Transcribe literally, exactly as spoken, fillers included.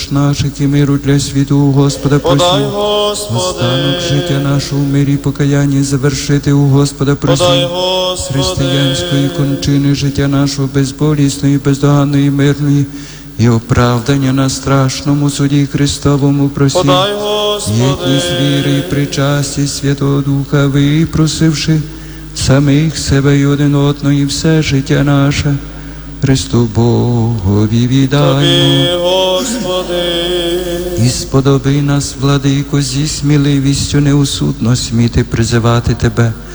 душ наших і миру для світу, у Господа Подай, просім. Господи. Останок життя нашого в мирі і покаянні завершити, у Господа Подай, просім. Господи. Християнської кончини життя нашого безболісної, бездоганної, мирної і оправдання на страшному суді Христовому просім. Подай, Господи. Єдність віри і причасті Святого Духа, випросивши самих себе і один одного і все життя наше, Христу Богові віддаймо. Тобі, Господи. І сподоби нас, владико, зі сміливістю неусудно сміти призивати Тебе,